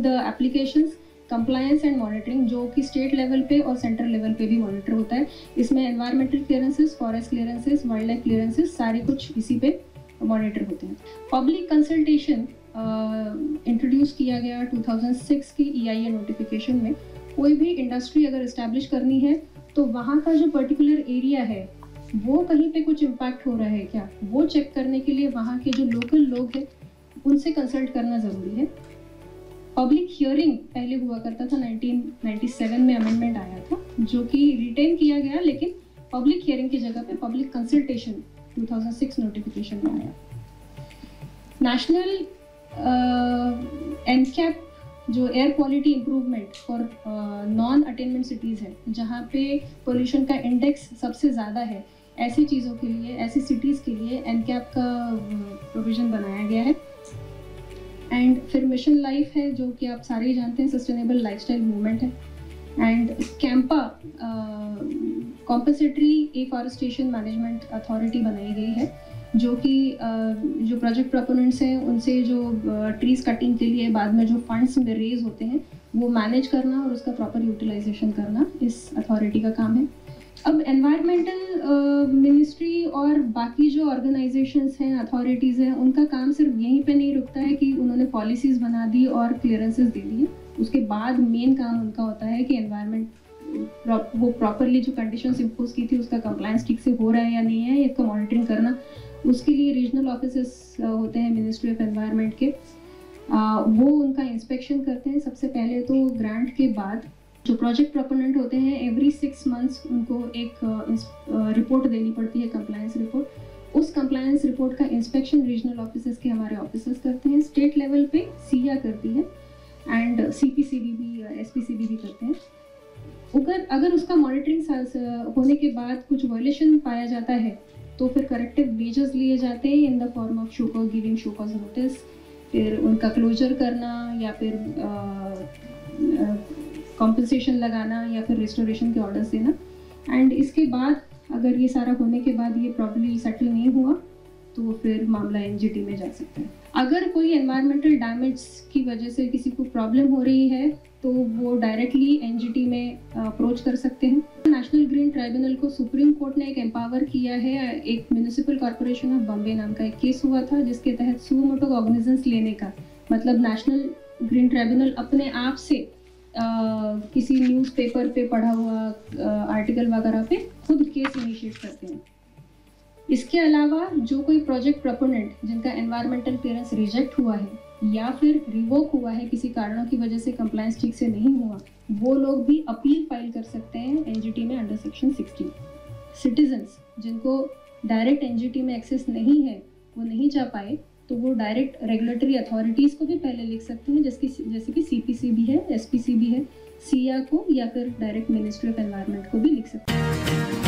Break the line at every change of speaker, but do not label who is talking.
The applications, compliance and monitoring, जो कि state level पे और सेंट्रल लेवल पे भी मॉनिटर होता है। इसमें environmental clearances, forest clearances, wild life clearances सारे कुछ इसी पे मॉनिटर होते हैं। पब्लिक कंसल्टेशन इंट्रोड्यूस किया गया 2006 की EIA नोटिफिकेशन में। कोई भी इंडस्ट्री अगर इस्टेब्लिश करनी है तो वहाँ का जो पर्टिकुलर एरिया है वो कहीं पे कुछ इम्पैक्ट हो रहा है क्या, वो चेक करने के लिए वहाँ के जो लोकल लोग हैं उनसे कंसल्ट करना ज़रूरी है। पब्लिक हियरिंग पहले हुआ करता था, 1997 में अमेंडमेंट आया था जो कि रिटेन किया गया, लेकिन पब्लिक हियरिंग की जगह पे पब्लिक कंसल्टेशन 2006 नोटिफिकेशन में आया। नेशनल एनकैप जो air quality improvement for non attainment cities है, जहाँ पे पोल्यूशन का इंडेक्स सबसे ज़्यादा है, ऐसी चीज़ों के लिए, ऐसी सिटीज़ के लिए एनकैप का प्रोविज़न बनाया गया है। एंड फिर मिशन लाइफ है जो कि आप सारे ही जानते हैं, सस्टेनेबल लाइफस्टाइल मूवमेंट है। And Campa compensatory afforestation management authority बनाई गई है, जो कि जो प्रोजेक्ट प्रोपोनेंट्स हैं उनसे जो ट्रीज कटिंग के लिए बाद में जो फंड्स में रेज होते हैं वो मैनेज करना और उसका प्रॉपर यूटिलाइजेशन करना इस अथॉरिटी का काम है। अब एनवायरमेंटल मिनिस्ट्री और बाकी जो ऑर्गेनाइजेशंस हैं, अथॉरिटीज़ हैं, उनका काम सिर्फ यहीं पे नहीं रुकता है कि उन्होंने पॉलिसीज़ बना दी और क्लियरेंसेस दे दिए। उसके बाद मेन काम उनका होता है कि एनवायरमेंट वो प्रॉपरली जो कंडीशंस इम्पोज की थी उसका कंप्लायंस ठीक से हो रहा है या नहीं है, इसका मॉनिटरिंग करना। उसके लिए रीजनल ऑफिसेस होते हैं मिनिस्ट्री ऑफ एनवायरनमेंट के, वो उनका इंस्पेक्शन करते हैं। सबसे पहले तो ग्रांट के बाद जो प्रोजेक्ट प्रोपोनेंट होते हैं एवरी 6 मंथ्स उनको एक रिपोर्ट देनी पड़ती है, कंप्लायंस रिपोर्ट। उस कंप्लायंस रिपोर्ट का इंस्पेक्शन रीजनल ऑफिसेस के हमारे ऑफिसर्स करते हैं। स्टेट लेवल पे सिया करती है एंड CPCB भी, SPCB भी करते हैं। अगर उसका मॉनिटरिंग होने के बाद कुछ वायलेशन पाया जाता है तो फिर करेक्टिव मेजर्स लिए जाते हैं in the form of show cause, giving show cause notice, फिर उनका क्लोजर करना या फिर कॉम्पनसेशन लगाना या फिर रिस्टोरेशन के ऑर्डर्स देना। एंड इसके बाद अगर ये सारा होने के बाद ये प्रॉपर्ली सेटल नहीं हुआ तो फिर मामला NGT में जा सकता है। अगर कोई एनवायरमेंटल डैमेज की वजह से किसी को प्रॉब्लम हो रही है तो वो डायरेक्टली NGT में अप्रोच कर सकते हैं। नेशनल ग्रीन ट्राइब्यूनल को सुप्रीम कोर्ट ने एक एम्पावर किया है। एक म्यूनिसिपल कॉर्पोरेशन ऑफ बॉम्बे नाम का एक केस हुआ था जिसके तहत सुमोटो कॉग्निजेंस लेने का मतलब नेशनल ग्रीन ट्राइब्यूनल अपने आप से किसी न्यूज़पेपर पे पढ़ा हुआ आर्टिकल वगैरह पे खुद केस इनिशिएट करते हैं। इसके अलावा जो कोई प्रोजेक्ट प्रोपोनेंट जिनका एनवायरमेंटल क्लियरेंस रिजेक्ट हुआ है या फिर रिवोक हुआ है किसी कारणों की वजह से, कंप्लायंस ठीक से नहीं हुआ, वो लोग भी अपील फाइल कर सकते हैं NGT में अंडर सेक्शन 16। सिटीजन्स जिनको डायरेक्ट NGT में एक्सेस नहीं है, वो नहीं जा पाए, तो वो डायरेक्ट रेगुलेटरी अथॉरिटीज़ को भी पहले लिख सकते हैं, जैसे कि CPCB है, SPCB है, सिया को, या फिर डायरेक्ट मिनिस्ट्री ऑफ एनवायरनमेंट को भी लिख सकते हैं।